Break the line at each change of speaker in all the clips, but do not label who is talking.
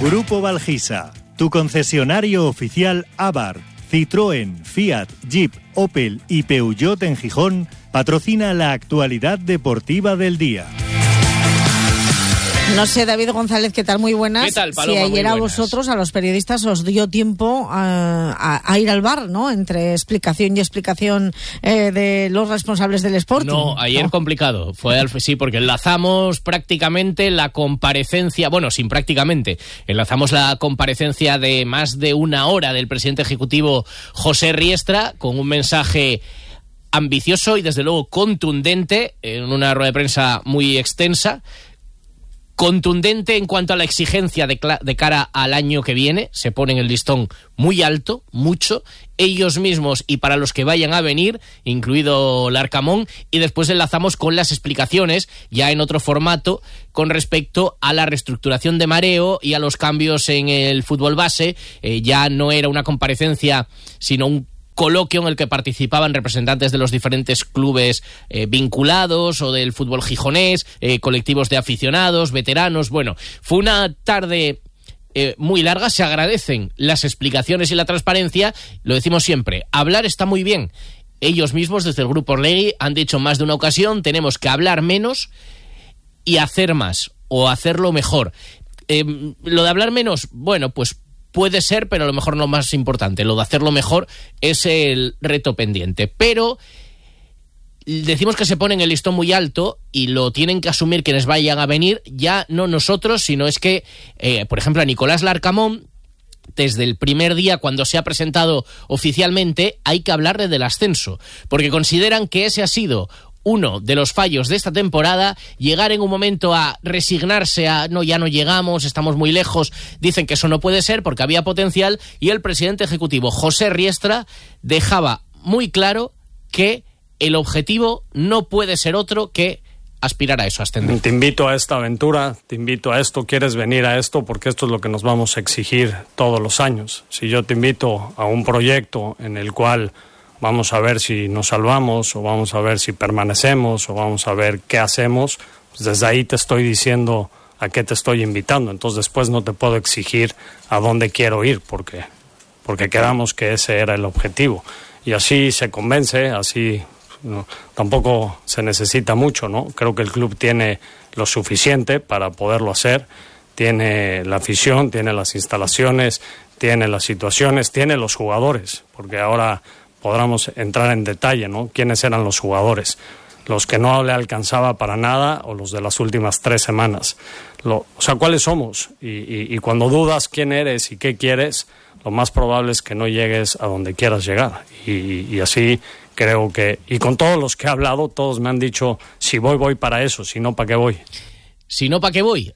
Grupo Valgisa, tu concesionario oficial Abarth, Citroën, Fiat, Jeep, Opel y Peugeot en Gijón, patrocina la actualidad deportiva del día.
No sé, David González, ¿qué tal? Muy buenas.
¿Qué tal, Paloma?
Si ayer a
buenas.
vosotros, a los periodistas, os dio tiempo a ir al bar, ¿no? Entre explicación y explicación de los responsables del Sporting.
No, ayer complicado. Sí, porque enlazamos prácticamente la comparecencia, bueno, sin prácticamente, enlazamos la comparecencia de más de una hora del presidente ejecutivo José Riestra con un mensaje ambicioso y desde luego contundente en una rueda de prensa muy extensa. Contundente en cuanto a la exigencia de cara al año que viene, se ponen el listón muy alto, mucho, ellos mismos y para los que vayan a venir, incluido Larcamón, y después enlazamos con las explicaciones, ya en otro formato, con respecto a la reestructuración de Mareo y a los cambios en el fútbol base. Ya no era una comparecencia, sino un coloquio en el que participaban representantes de los diferentes clubes vinculados o del fútbol gijonés, colectivos de aficionados, veteranos. Bueno, fue una tarde muy larga. Se agradecen las explicaciones y la transparencia. Lo decimos siempre, hablar está muy bien. Ellos mismos desde el Grupo Orlegui han dicho más de una ocasión, tenemos que hablar menos y hacer más o hacerlo mejor. Lo de hablar menos, bueno, pues puede ser, pero a lo mejor no lo más importante. Lo de hacerlo mejor es el reto pendiente. Pero decimos que se ponen el listón muy alto y lo tienen que asumir quienes vayan a venir, ya no nosotros, sino es que, por ejemplo, a Nicolás Larcamón, desde el primer día cuando se ha presentado oficialmente, hay que hablarle del ascenso, porque consideran que ese ha sido uno de los fallos de esta temporada, llegar en un momento a resignarse a no, ya no llegamos, estamos muy lejos. Dicen que eso no puede ser porque había potencial y el presidente ejecutivo José Riestra dejaba muy claro que el objetivo no puede ser otro que aspirar a eso, ascender.
Te invito a esta aventura, te invito a esto, quieres venir a esto porque esto es lo que nos vamos a exigir todos los años. Si yo te invito a un proyecto en el cual vamos a ver si nos salvamos o vamos a ver si permanecemos o vamos a ver qué hacemos, pues desde ahí te estoy diciendo a qué te estoy invitando. Entonces después no te puedo exigir a dónde quiero ir porque quedamos que ese era el objetivo. Y así se convence, así no, tampoco se necesita mucho, ¿no? Creo que el club tiene lo suficiente para poderlo hacer, tiene la afición, tiene las instalaciones, tiene las situaciones, tiene los jugadores, porque ahora podamos entrar en detalle, ¿no? ¿Quiénes eran los jugadores? ¿Los que no le alcanzaba para nada o los de las últimas 3 semanas? O sea, ¿cuáles somos? Y cuando dudas quién eres y qué quieres, lo más probable es que no llegues a donde quieras llegar. Y así creo que... Y con todos los que he hablado, todos me han dicho, si voy para eso, si no, ¿para qué voy?
Si no, ¿para qué voy?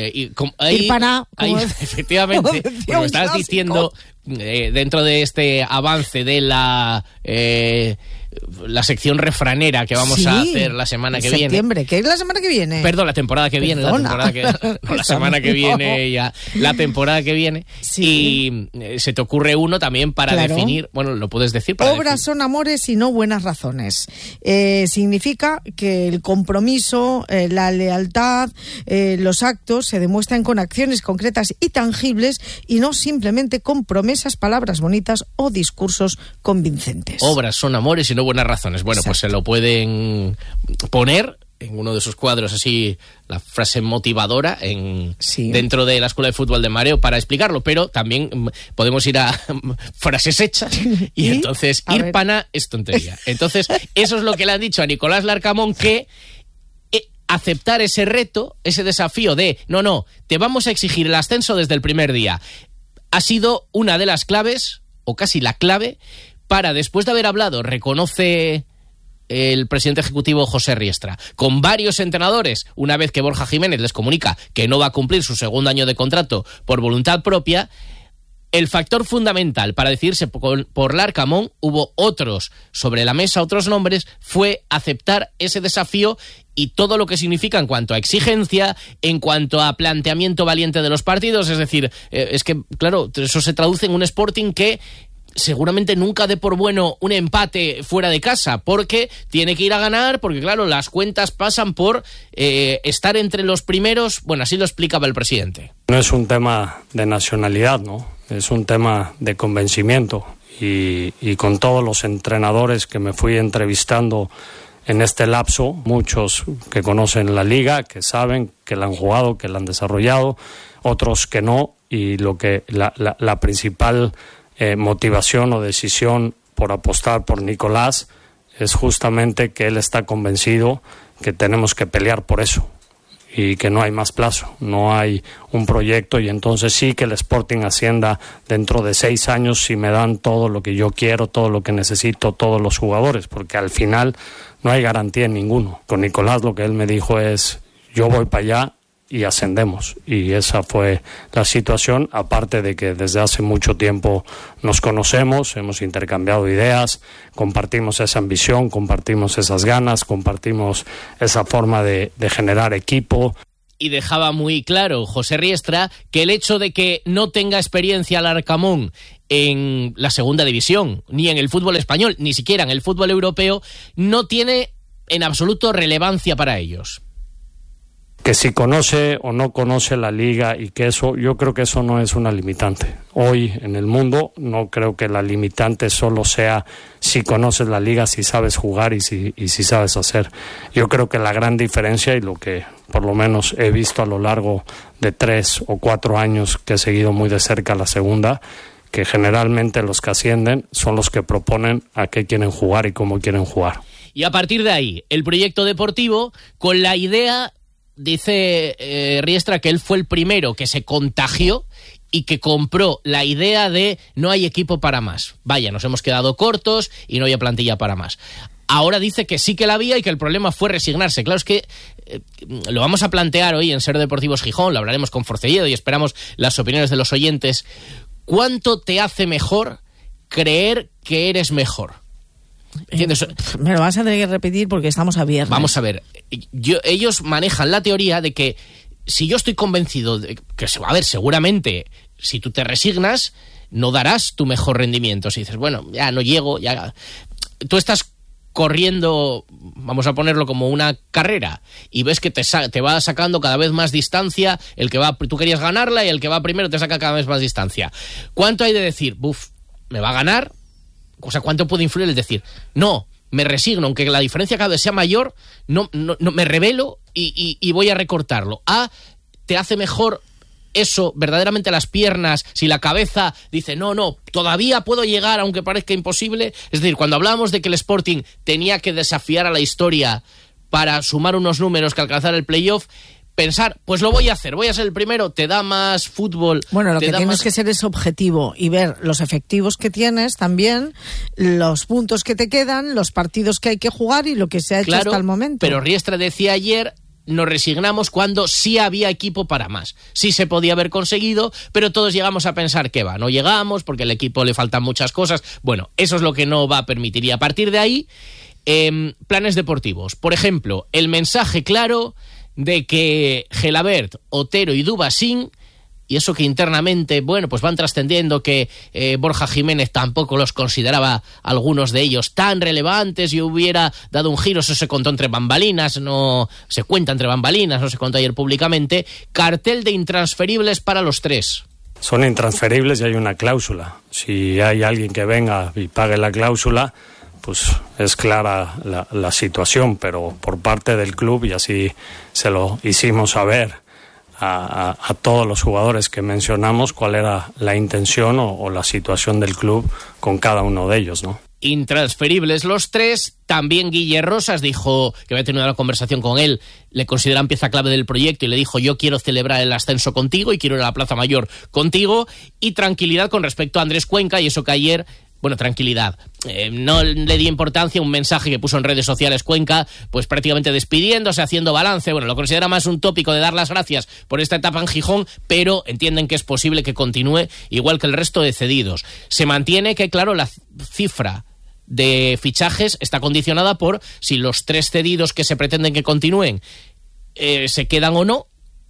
Efectivamente, como estás diciendo, dentro de este avance de la sección refranera que vamos a hacer la semana que viene.
Septiembre, ¿qué es la semana que viene?
Perdón, la temporada que viene. La semana que viene ya. La temporada que viene. Sí. Y se te ocurre uno también para definir, bueno, lo puedes decir.
Obras son amores y no buenas razones. Significa que el compromiso, la lealtad, los actos se demuestran con acciones concretas y tangibles y no simplemente con promesas, palabras bonitas o discursos convincentes.
Obras son amores y no buenas razones. Bueno,
exacto.
Pues se lo pueden poner en uno de sus cuadros, así, la frase motivadora dentro de la Escuela de Fútbol de Mareo para explicarlo, pero también podemos ir a frases hechas y entonces ir pana es tontería. Entonces, eso es lo que le han dicho a Nicolás Larcamón, que aceptar ese reto, ese desafío de no, te vamos a exigir el ascenso desde el primer día, ha sido una de las claves, o casi la clave, para, después de haber hablado, reconoce el presidente ejecutivo José Riestra, con varios entrenadores, una vez que Borja Jiménez les comunica que no va a cumplir su segundo año de contrato por voluntad propia, el factor fundamental para decidirse por Larcamón, hubo otros sobre la mesa, otros nombres, fue aceptar ese desafío y todo lo que significa en cuanto a exigencia, en cuanto a planteamiento valiente de los partidos. Es decir, es que, claro, eso se traduce en un Sporting que seguramente nunca dé por bueno un empate fuera de casa, porque tiene que ir a ganar, porque claro, las cuentas pasan por estar entre los primeros. Bueno, así lo explicaba el presidente.
No es un tema de nacionalidad, ¿no? Es un tema de convencimiento, y con todos los entrenadores que me fui entrevistando en este lapso, muchos que conocen la liga, que saben, que la han jugado, que la han desarrollado, otros que no, y la principal motivación o decisión por apostar por Nicolás es justamente que él está convencido que tenemos que pelear por eso y que no hay más plazo, no hay un proyecto, y entonces sí que el Sporting ascienda dentro de 6 años si me dan todo lo que yo quiero, todo lo que necesito, todos los jugadores, porque al final no hay garantía en ninguno. Con Nicolás lo que él me dijo es: yo voy para allá y ascendemos, y esa fue la situación, aparte de que desde hace mucho tiempo nos conocemos, hemos intercambiado ideas, compartimos esa ambición, compartimos esas ganas, compartimos esa forma de generar equipo.
Y dejaba muy claro José Riestra que el hecho de que no tenga experiencia Larcamón en la segunda división, ni en el fútbol español, ni siquiera en el fútbol europeo, no tiene en absoluto relevancia para ellos.
Que si conoce o no conoce la liga, y que eso, yo creo que eso no es una limitante. Hoy en el mundo no creo que la limitante solo sea si conoces la liga, si sabes jugar y si sabes hacer. Yo creo que la gran diferencia, y lo que por lo menos he visto a lo largo de 3 o 4 años que he seguido muy de cerca la segunda, que generalmente los que ascienden son los que proponen a qué quieren jugar y cómo quieren jugar.
Y a partir de ahí, el proyecto deportivo con la idea. Dice Riestra que él fue el primero que se contagió y que compró la idea de no hay equipo para más. Vaya, nos hemos quedado cortos y no había plantilla para más. Ahora dice que sí que la había y que el problema fue resignarse. Claro, es que lo vamos a plantear hoy en Ser Deportivos Gijón, lo hablaremos con Forcelledo y esperamos las opiniones de los oyentes. ¿Cuánto te hace mejor creer que eres mejor? ¿Entiendes?
Me lo vas a tener que repetir porque estamos a viernes.
Vamos a ver, ellos manejan la teoría de que si yo estoy convencido de que, a ver, seguramente si tú te resignas no darás tu mejor rendimiento. Si dices, bueno, ya no llego, ya tú estás corriendo, vamos a ponerlo como una carrera, y ves que te va sacando cada vez más distancia el que va, tú querías ganarla y el que va primero te saca cada vez más distancia. ¿Cuánto hay de decir, me va a ganar? O sea, ¿cuánto puede influir el decir, no, me resigno, aunque la diferencia cada vez sea mayor, no me rebelo y voy a recortarlo? ¿Te hace mejor eso verdaderamente las piernas si la cabeza dice, no, todavía puedo llegar aunque parezca imposible? Es decir, cuando hablábamos de que el Sporting tenía que desafiar a la historia para sumar unos números que alcanzar el playoff, pensar, pues lo voy a hacer, voy a ser el primero, te da más fútbol.
Bueno, lo que tienes que ser es objetivo y ver los efectivos que tienes también, los puntos que te quedan, los partidos que hay que jugar y lo que se ha hecho hasta el momento.
Pero Riestra decía ayer, nos resignamos cuando sí había equipo para más. Sí se podía haber conseguido, pero todos llegamos a pensar que no llegamos porque al equipo le faltan muchas cosas. Bueno, eso es lo que no va a permitir. Y a partir de ahí, planes deportivos. Por ejemplo, el mensaje claro de que Gelabert, Otero y Dubasín, y eso que internamente, pues van trascendiendo que Borja Jiménez tampoco los consideraba, algunos de ellos, tan relevantes y hubiera dado un giro. Eso se contó entre bambalinas, no se cuenta entre bambalinas, no se contó ayer públicamente. Cartel de intransferibles para los 3.
Son intransferibles y hay una cláusula. Si hay alguien que venga y pague la cláusula, pues es clara la situación, pero por parte del club, y así se lo hicimos saber a todos los jugadores que mencionamos, cuál era la intención o la situación del club con cada uno de ellos, ¿no?
Intransferibles los 3. También Guille Rosas dijo que había tenido una conversación con él, le consideran pieza clave del proyecto y le dijo, yo quiero celebrar el ascenso contigo y quiero ir a la Plaza Mayor contigo. Y tranquilidad con respecto a Andrés Cuenca, y eso que ayer, tranquilidad. No le di importancia a un mensaje que puso en redes sociales Cuenca, pues prácticamente despidiéndose, haciendo balance. Lo considera más un tópico de dar las gracias por esta etapa en Gijón, pero entienden que es posible que continúe igual que el resto de cedidos. Se mantiene que, claro, la cifra de fichajes está condicionada por si los 3 cedidos que se pretenden que continúen se quedan o no.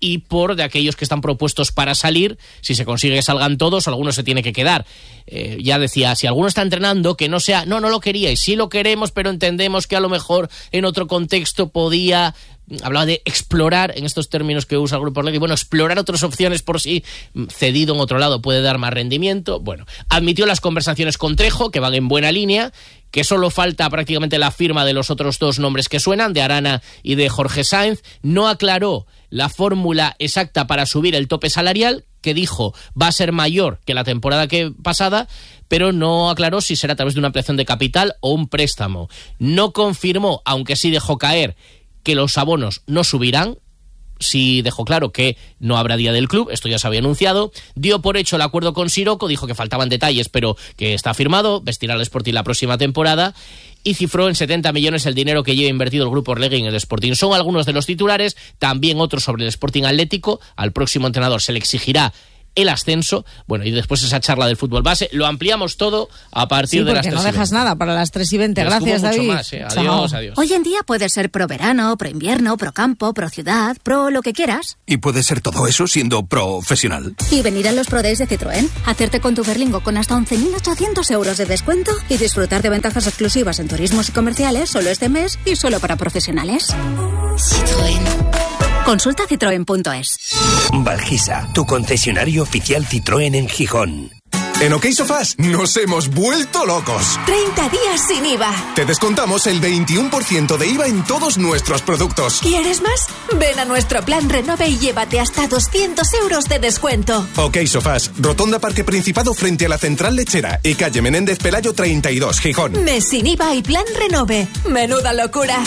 y por de aquellos que están propuestos para salir. Si se consigue que salgan todos, alguno se tiene que quedar. Ya decía, si alguno está entrenando, que no sea, no lo queríais, sí lo queremos, pero entendemos que a lo mejor en otro contexto podía... Hablaba de explorar, en estos términos que usa el Grupo Orlegui, explorar otras opciones por si cedido en otro lado puede dar más rendimiento. Bueno, admitió las conversaciones con Trejo, que van en buena línea, que solo falta prácticamente la firma de los otros dos nombres que suenan, de Arana y de Jorge Sáenz. No aclaró la fórmula exacta para subir el tope salarial, que dijo va a ser mayor que la temporada pasada, pero no aclaró si será a través de una ampliación de capital o un préstamo. No confirmó, aunque sí dejó caer, que los abonos no subirán. Sí dejó claro que no habrá día del club, esto ya se había anunciado. Dio por hecho el acuerdo con Sirocco, dijo que faltaban detalles, pero que está firmado, vestirá al Sporting la próxima temporada, y cifró en 70 millones el dinero que lleva invertido el Grupo Orlegui en el Sporting. Son algunos de los titulares, también otros sobre el Sporting Atlético. Al próximo entrenador se le exigirá el ascenso, y después esa charla del fútbol base. Lo ampliamos todo a partir de las 3:20.
No dejas nada para las 3:20. Gracias, David.
Más, Adiós, adiós.
Hoy en día puede ser pro verano, pro invierno, pro campo, pro ciudad, pro lo que quieras.
Y puede ser todo eso siendo profesional.
Y venir a los Pro Days de Citroën, hacerte con tu Berlingo con hasta 11.800 euros de descuento y disfrutar de ventajas exclusivas en turismos y comerciales solo este mes y solo para profesionales. Citroën. Consulta citroen.es.
Valgisa, tu concesionario oficial Citroën en Gijón.
En OK Sofás nos hemos vuelto locos.
30 días sin IVA.
Te descontamos el 21% de IVA en todos nuestros productos.
¿Quieres más? Ven a nuestro plan Renove y llévate hasta 200 euros de descuento.
OK Sofás, Rotonda Parque Principado frente a la Central Lechera y calle Menéndez Pelayo 32, Gijón.
Mes sin IVA y plan Renove. ¡Menuda locura!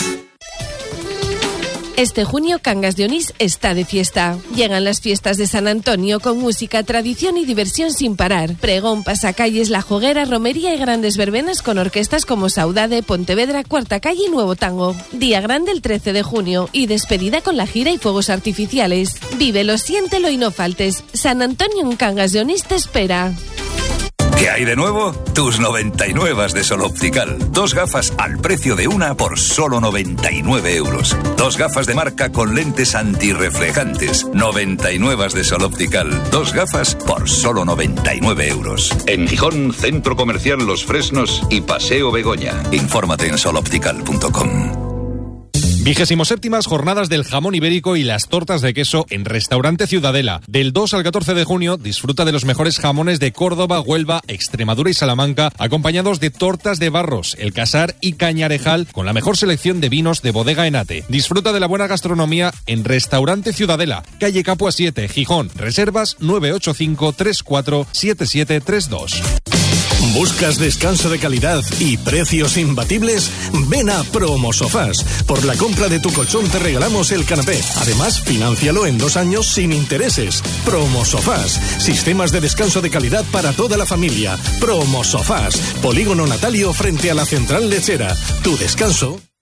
Este junio Cangas de Onís está de fiesta. Llegan las fiestas de San Antonio con música, tradición y diversión sin parar. Pregón, pasacalles, La Joguera, romería y grandes verbenas con orquestas como Saudade, Pontevedra, Cuarta Calle y Nuevo Tango. Día grande el 13 de junio y despedida con la gira y fuegos artificiales. Vívelo, siéntelo y no faltes. San Antonio en Cangas de Onís te espera.
¿Qué hay de nuevo? Tus 99 de Sol Optical. 2 gafas al precio de una por solo 99 euros. 2 gafas de marca con lentes antirreflejantes. 99 de Sol Optical. 2 gafas por solo 99 euros.
En Gijón, Centro Comercial Los Fresnos y Paseo Begoña.
Infórmate en soloptical.com.
27ª Jornadas del Jamón Ibérico y las tortas de queso en Restaurante Ciudadela. Del 2 al 14 de junio disfruta de los mejores jamones de Córdoba, Huelva, Extremadura y Salamanca, acompañados de tortas de Barros, El Casar y Cañarejal, con la mejor selección de vinos de Bodega Enate. Disfruta de la buena gastronomía en Restaurante Ciudadela, calle Capua 7, Gijón. Reservas 985 34 7732.
¿Buscas descanso de calidad y precios imbatibles? Ven a Promosofás. Por la compra de tu colchón te regalamos el canapé. Además, financialo en 2 años sin intereses. Promosofás. Sistemas de descanso de calidad para toda la familia. Promosofás. Polígono Natalio frente a la Central Lechera. Tu descanso